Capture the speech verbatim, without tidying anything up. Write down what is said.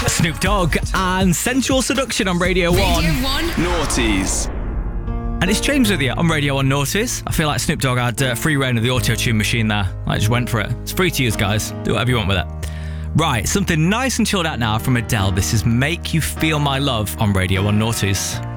Snoop Dogg and Sensual Seduction on Radio, Radio one. one. Naughties. And it's James with you on Radio one Naughties. I feel like Snoop Dogg had uh, free reign of the auto-tune machine there. I just went for it. It's free to use, guys. Do whatever you want with it. Right, something nice and chilled out now from Adele. This is Make You Feel My Love on Radio one Naughties.